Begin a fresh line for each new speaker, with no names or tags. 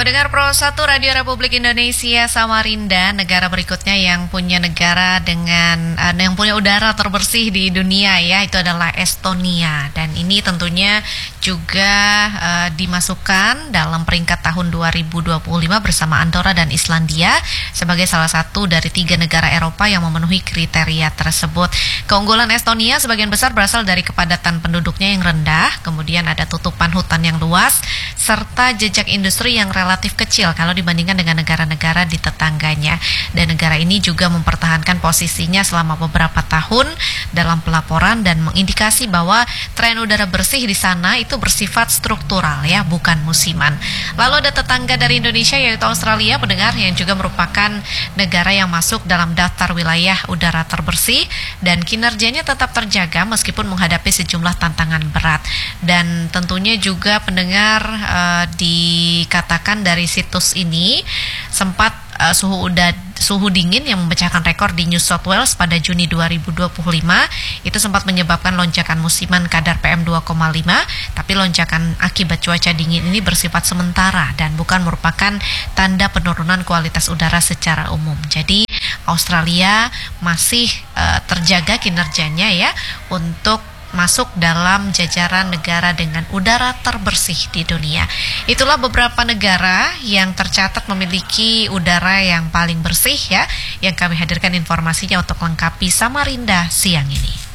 Pendengar Pro 1 Radio Republik Indonesia Samarinda, negara berikutnya yang punya yang punya udara terbersih di dunia ya, itu adalah Estonia. Dan ini tentunya juga dimasukkan dalam peringkat tahun 2025 bersama Andorra dan Islandia sebagai salah satu dari 3 negara Eropa yang memenuhi kriteria tersebut. Keunggulan Estonia sebagian besar berasal dari kepadatan penduduknya yang rendah, kemudian ada tutupan hutan yang luas, serta jejak industri yang relatif kecil kalau dibandingkan dengan negara-negara di tetangganya. Dan negara ini juga mempertahankan posisinya selama beberapa tahun dalam pelaporan dan mengindikasi bahwa tren udara bersih di sana itu bersifat struktural ya, bukan musiman. Lalu ada tetangga dari Indonesia yaitu Australia, pendengar, yang juga merupakan negara yang masuk dalam daftar wilayah udara terbersih dan kinerjanya tetap terjaga meskipun menghadapi sejumlah tantangan berat. Dan tentunya juga pendengar dikatakan dari situs ini sempat suhu dingin yang memecahkan rekor di New South Wales pada Juni 2025 itu sempat menyebabkan lonjakan musiman kadar PM 2,5, tapi lonjakan akibat cuaca dingin ini bersifat sementara dan bukan merupakan tanda penurunan kualitas udara secara umum. Jadi Australia masih terjaga kinerjanya ya untuk masuk dalam jajaran negara dengan udara terbersih di dunia. Itulah beberapa negara yang tercatat memiliki udara yang paling bersih ya, yang kami hadirkan informasinya untuk lengkapi Samarinda siang ini.